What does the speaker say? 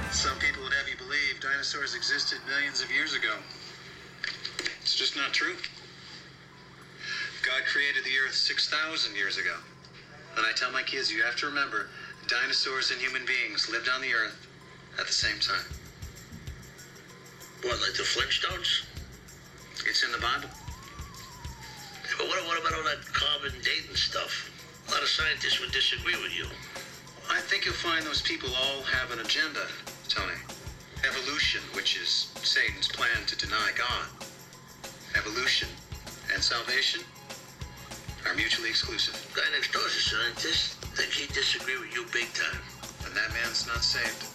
Some people would have you believe dinosaurs existed millions of years ago. It's just not true. God created the earth 6,000 years ago. And I tell my kids, you have to remember, dinosaurs and human beings lived on the earth at the same time. What, like the Flintstones? It's in the Bible. But what about all that carbon dating stuff? A lot of scientists would disagree with you. I think you'll find those people all have an agenda, Tony. Evolution, which is Satan's plan to deny God. Evolution and salvation are mutually exclusive. Guy next door's a scientist. I think he'd disagree with you big time. And that man's not saved.